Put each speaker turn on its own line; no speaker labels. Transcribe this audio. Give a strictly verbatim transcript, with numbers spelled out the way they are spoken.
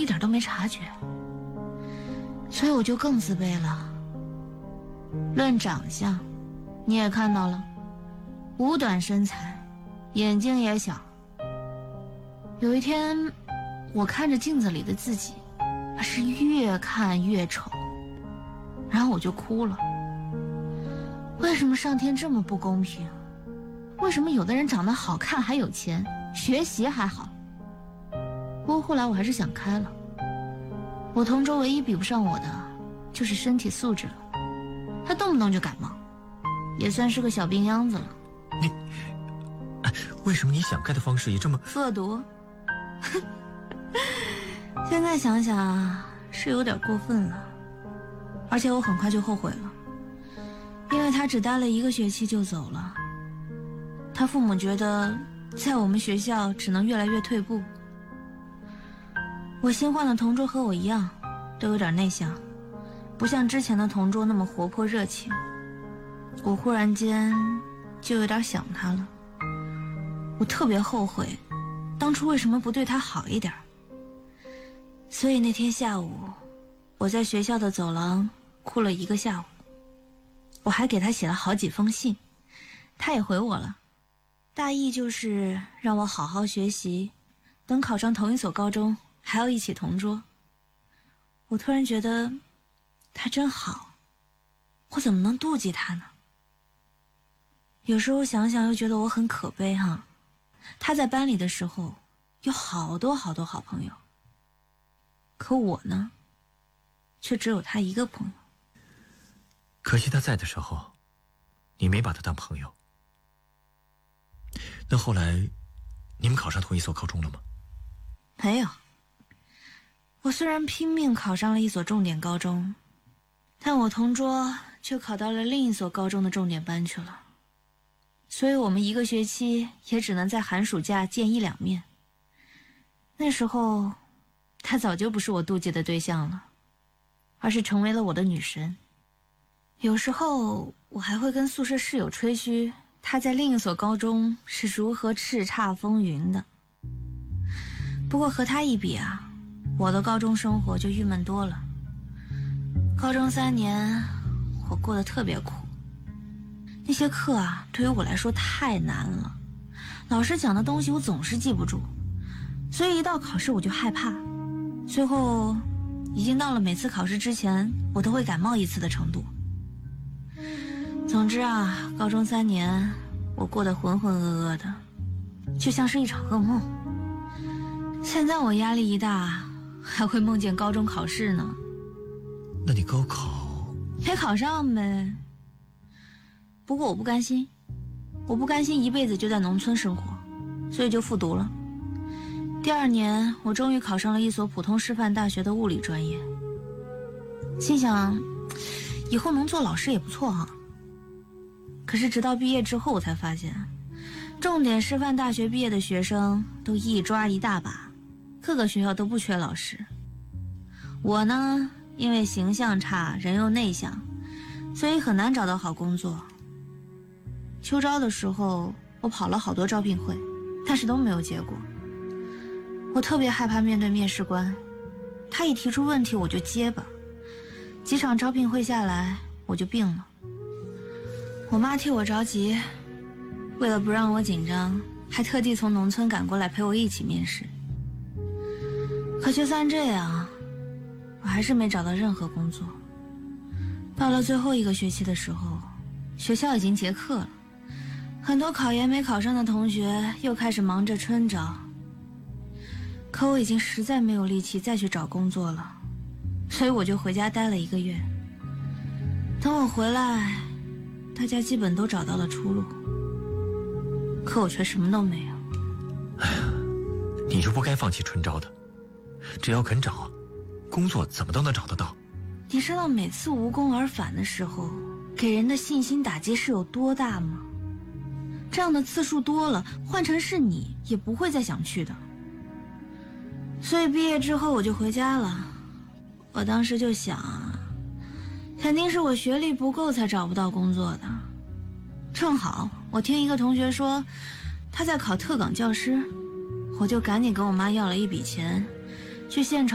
一点都没察觉，所以我就更自卑了。论长相，你也看到了，五短身材，眼睛也小。有一天，我看着镜子里的自己，是越看越丑，然后我就哭了。为什么上天这么不公平？为什么有的人长得好看还有钱，学习还好？不过后来我还是想开了。我同桌唯一比不上我的，就是身体素质了。他动不动就感冒，也算是个小病秧子了。
你，为什么你想开的方式也这么
恶毒？现在想想是有点过分了，而且我很快就后悔了，因为他只待了一个学期就走了。他父母觉得在我们学校只能越来越退步。我新换的同桌和我一样，都有点内向，不像之前的同桌那么活泼热情。我忽然间就有点想他了，我特别后悔当初为什么不对他好一点。所以那天下午，我在学校的走廊哭了一个下午。我还给他写了好几封信，他也回我了，大意就是让我好好学习，等考上同一所高中还要一起同桌。我突然觉得他真好，我怎么能妒忌他呢？有时候想想又觉得我很可悲哈。他在班里的时候有好多好多好朋友，可我呢，却只有他一个朋友。
可惜他在的时候，你没把他当朋友。那后来，你们考上同一所高中了吗？
没有。我虽然拼命考上了一所重点高中，但我同桌却考到了另一所高中的重点班去了。所以我们一个学期也只能在寒暑假见一两面。那时候，他早就不是我妒忌的对象了，而是成为了我的女神。有时候我还会跟宿舍室友吹嘘他在另一所高中是如何叱咤风云的。不过和他一比啊，我的高中生活就郁闷多了。高中三年我过得特别苦，那些课啊对于我来说太难了，老师讲的东西我总是记不住，所以一到考试我就害怕，最后已经到了每次考试之前我都会感冒一次的程度。总之啊，高中三年我过得浑浑噩噩的，就像是一场噩梦。现在我压力一大，还会梦见高中考试呢。
那你高考
没考上呗。不过我不甘心，我不甘心一辈子就在农村生活，所以就复读了。第二年我终于考上了一所普通师范大学的物理专业，心想以后能做老师也不错哈。可是直到毕业之后我才发现，重点师范大学毕业的学生都一抓一大把，各个学校都不缺老师。我呢，因为形象差，人又内向，所以很难找到好工作。秋招的时候我跑了好多招聘会，但是都没有结果。我特别害怕面对面试官，他一提出问题我就结巴，几场招聘会下来我就病了。我妈替我着急，为了不让我紧张，还特地从农村赶过来陪我一起面试。可就算这样，我还是没找到任何工作。到了最后一个学期的时候，学校已经结课了，很多考研没考上的同学又开始忙着春招。可我已经实在没有力气再去找工作了，所以我就回家待了一个月。等我回来，大家基本都找到了出路，可我却什么都没有。
哎呀，你就不该放弃春招的，只要肯找，工作怎么都能找得到。
你知道每次无功而返的时候，给人的信心打击是有多大吗？这样的次数多了，换成是你也不会再想去的。所以毕业之后我就回家了。我当时就想，肯定是我学历不够才找不到工作的。正好我听一个同学说他在考特岗教师，我就赶紧跟我妈要了一笔钱，去县城